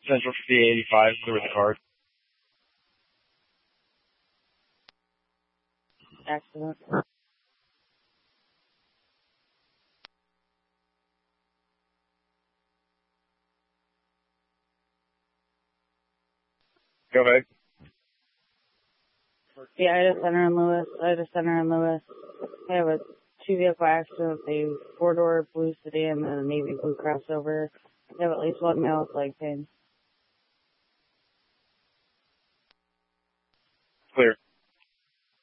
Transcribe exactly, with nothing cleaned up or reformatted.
Central fifty-eight eighty-five, clear with the card. Accident. Go ahead. Yeah, I just center in Lewis. I just center in Lewis. I have a two vehicle accident, a four door blue sedan and a navy blue crossover. I have at least one male with leg pain. Clear.